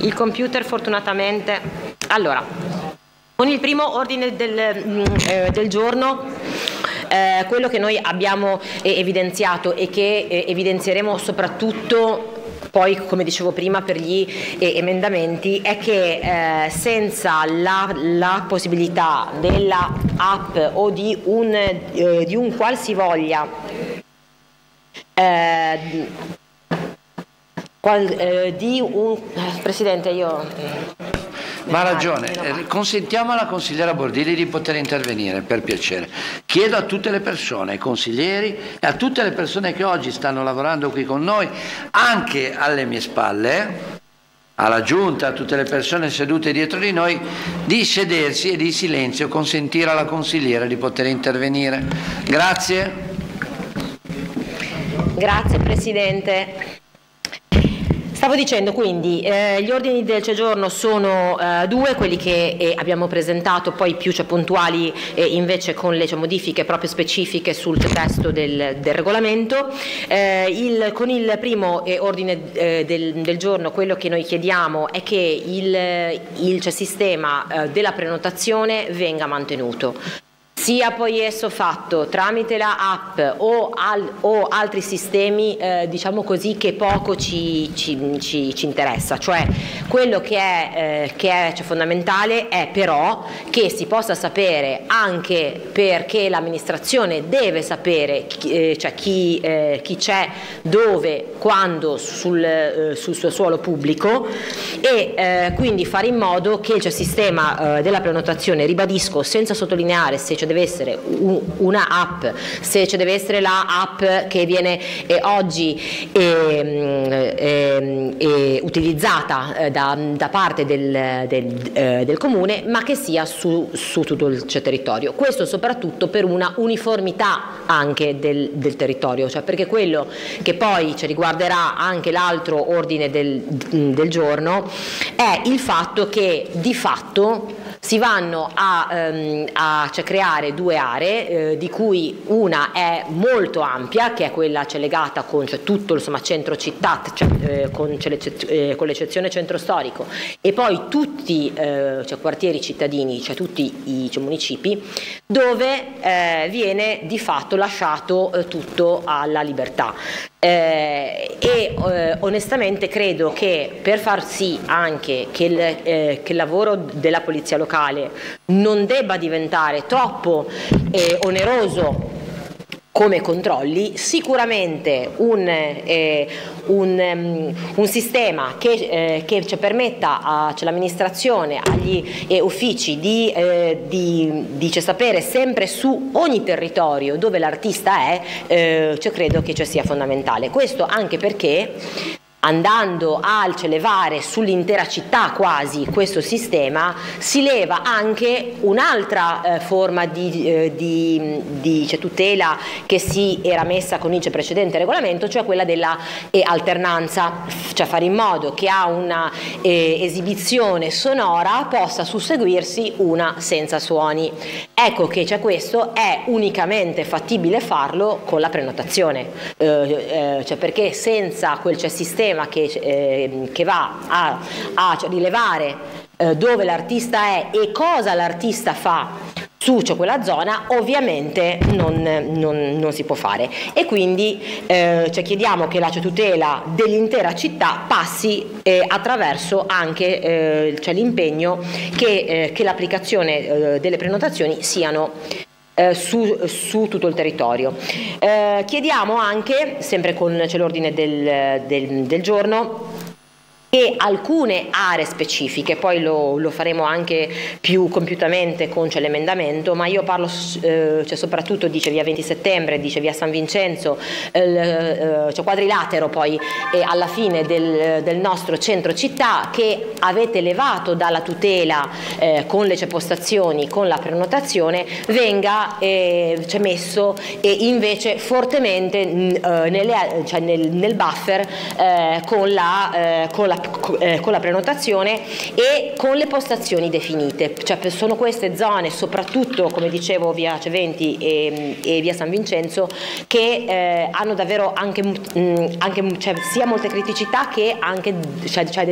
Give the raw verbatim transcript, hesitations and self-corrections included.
il computer fortunatamente. Allora, con il primo ordine del, eh, del giorno, eh, quello che noi abbiamo eh, evidenziato e che eh, evidenzieremo soprattutto poi, come dicevo prima, per gli eh, emendamenti, è che eh, senza la, la possibilità della app o di un, eh, di un qualsivoglia eh, qual, eh, di un Presidente, io Ma ha ragione, consentiamo alla consigliera Bordilli di poter intervenire, per piacere. Chiedo a tutte le persone, ai consiglieri e a tutte le persone che oggi stanno lavorando qui con noi, anche alle mie spalle, alla Giunta, a tutte le persone sedute dietro di noi, di sedersi e di silenzio consentire alla consigliera di poter intervenire. Grazie. Grazie Presidente. Stavo dicendo quindi, eh, gli ordini del giorno sono eh, due, quelli che eh, abbiamo presentato, poi più cioè, puntuali eh, invece con le cioè, modifiche proprio specifiche sul testo del, del regolamento. Eh, il, con il primo eh, ordine eh, del, del giorno quello che noi chiediamo è che il, il cioè, sistema eh, della prenotazione venga mantenuto. Sia poi esso fatto tramite la app o, al, o altri sistemi, eh, diciamo così, che poco ci, ci, ci, ci interessa. Cioè quello che è, eh, che è cioè, fondamentale è però che si possa sapere, anche perché l'amministrazione deve sapere chi, eh, cioè chi, eh, chi c'è, dove, quando sul, eh, sul suo suolo pubblico e eh, quindi fare in modo che il cioè, sistema eh, della prenotazione, ribadisco, senza sottolineare se cioè, deve essere un, una app, se ci deve essere la app che viene eh, oggi eh, eh, eh, utilizzata eh, da, da parte del, del, eh, del comune, ma che sia su, su tutto il cioè, territorio. Questo soprattutto per una uniformità anche del, del territorio, cioè perché quello che poi ci riguarderà anche l'altro ordine del, del giorno è il fatto che di fatto si vanno a, um, a cioè, creare due aree, eh, di cui una è molto ampia, che è quella cioè, legata con cioè, tutto insomma, centro città, cioè, eh, con, cioè, eh, con l'eccezione centro storico, e poi tutti eh, cioè, quartieri cittadini, cioè tutti i cioè, municipi, dove eh, viene di fatto lasciato eh, tutto alla libertà. Eh, e eh, onestamente credo che per far sì anche che il, eh, che il lavoro della polizia locale non debba diventare troppo eh, oneroso come controlli, sicuramente un, eh, un, um, un sistema che, eh, che ci permetta all'amministrazione, agli eh, uffici di, eh, di, di cioè, sapere sempre su ogni territorio dove l'artista è, eh, cioè, credo che cioè, sia fondamentale. Questo anche perché andando a levare sull'intera città quasi questo sistema, si leva anche un'altra eh, forma di, eh, di, di cioè, tutela che si era messa con il precedente regolamento, cioè quella della eh, alternanza, cioè fare in modo che a una eh, esibizione sonora possa susseguirsi una senza suoni. Ecco che cioè, questo è unicamente fattibile farlo con la prenotazione, eh, eh, cioè perché senza quel cioè, sistema Che, eh, che va a, a cioè, rilevare eh, dove l'artista è e cosa l'artista fa su cioè, quella zona, ovviamente non, non, non si può fare, e quindi eh, cioè, chiediamo che la cioè, tutela dell'intera città passi eh, attraverso anche eh, cioè, l'impegno che, eh, che l'applicazione eh, delle prenotazioni siano Eh, su, su tutto il territorio. Eh, chiediamo anche, sempre con cioè, l'ordine del, del, del giorno, che alcune aree specifiche, poi lo, lo faremo anche più compiutamente con cioè, l'emendamento, ma io parlo eh, cioè, soprattutto dice via venti settembre, dice via San Vincenzo, eh, cioè quadrilatero poi eh, alla fine del, del nostro centro città, che avete levato dalla tutela eh, con le cioè, postazioni, con la prenotazione, venga eh, cioè, messo e invece fortemente eh, nelle, cioè, nel, nel buffer eh, con la, eh, con la con la prenotazione e con le postazioni definite, cioè sono queste zone, soprattutto come dicevo via Ceventi e, e via San Vincenzo, che eh, hanno davvero anche, mh, anche cioè, sia molte criticità che anche cioè, cioè